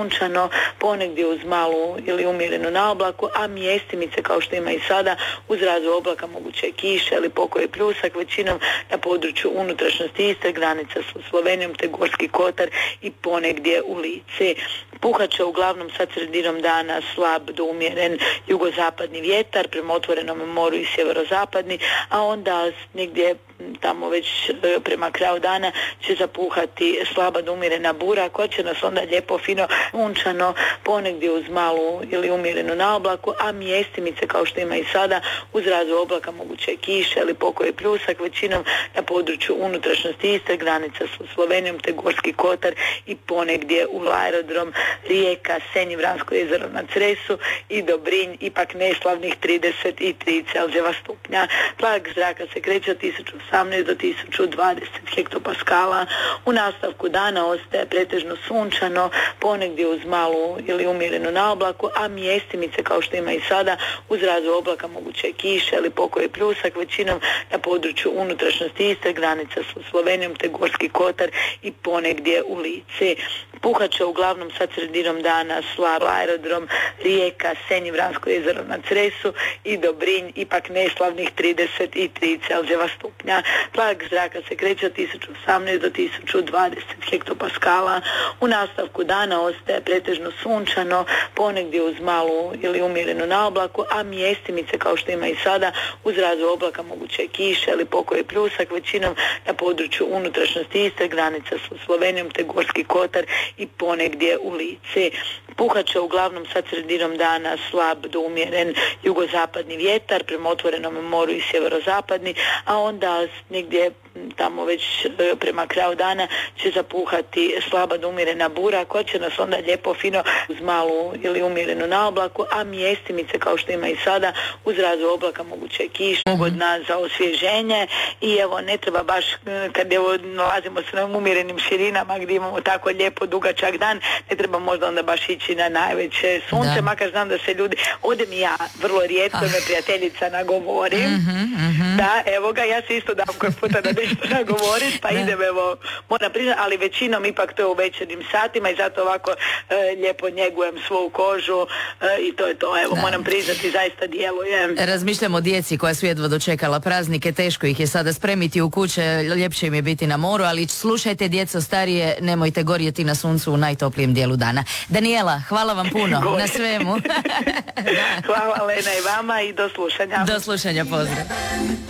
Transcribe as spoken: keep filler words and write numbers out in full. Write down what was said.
sunčano, ponegdje uz malu ili umjerenu naoblaku, a mjestimice kao što ima i sada uz razvoj oblaka moguće je kiša ili pokoje pljusak, većinom na području unutrašnjosti Istre, granica s Slovenijom te Gorski kotar i ponegdje u Lici. Puhat će uglavnom sad sredinom dana slab do umjeren jugozapadni vjetar prema otvorenom moru i sjeverozapadni, a onda negdje tamo već prema kraju dana će zapuhati slaba do umjerena bura koja će nas onda lijepo fino sunčano, ponegdje uz malu ili umjerenu naoblaku, a mjestimice kao što ima i sada uz razvoj oblaka moguće je kiša ili pokoje pljusak, većinom na području unutrašnjosti Istre, granica s Slovenijom te Gorski kotar i ponegdje u aerodrom Rijeka, Senj, Vransko jezero na Cresu i Dobrinj, ipak neslavnih trideset tri Celzijeva stupnja. Tlak zraka se kreće od tisuću osamnaest do tisuću dvadeset hektopaskala. U nastavku dana ostaje pretežno sunčano, ponegdje uz malu ili umjerenu naoblaku, a mjestimice kao što ima i sada uz razvoj oblaka moguće je kiša ili pokoje pljusak, većinom na području unutrašnjosti Istre, granica s Slovenijom te Gorski kotar i ponegdje u Lici. Puhat će uglavnom sad sredinom dana slab aerodrom Rijeka, Senj, Vransko jezero na Cresu i Dobrinj, ipak neslavnih trideset tri Celzijeva stupnja. Tlak zraka se kreće od tisuću osamnaest do tisuću dvadeset hektopaskala. U nastavku dana ostaje pretežno sunčano, ponegdje uz malu ili umjerenu naoblaku, a mjestimice kao što ima i sada uz razvoj oblaka moguće je kiša ili pokoje pljusak, većinom na području unutrašnjosti Istre, granica s Slovenijom te Gorski kotar i ponegdje u Lici. Puhat će uglavnom sad sredinom dana slab do umjeren jugozapadni vjetar prema otvorenom moru i sjeverozapadni, a onda negdje tamo već prema kraju dana će zapuhati slaba do umjerena bura koja će nas onda lijepo fino uz malu ili umjerenu naoblaku, a mjestimice kao što ima i sada uz razvoj oblaka moguće je kiša, pogodna za osvježenje i evo ne treba baš kad evo nalazimo se na umjerenim širinama gdje imamo tako lijepo dugačak dan, ne treba možda onda baš ići na najveće sunce, da. Makar znam da se ljudi, odem i ja vrlo rijetko ah. me prijateljica nagovori, mm-hmm, mm-hmm. da evo ga, ja se isto dam koji puta da nešto nagovorim, pa da. idem evo, moram priznati, ali većinom ipak to je u večernjim satima i zato ovako e, lijepo njegujem svoju kožu e, i to je to, evo da. moram priznati, zaista djelujem. Razmišljam o djeci koja su jedva dočekala praznike, teško ih je sada spremiti u kuće, ljepše im je biti na moru, ali slušajte djeco starije, nemojte gorjeti na suncu u najtoplijem dijelu dana. Danijela, hvala vam puno na svemu. Hvala Lena i vama i do slušanja. Do slušanja, pozdrav.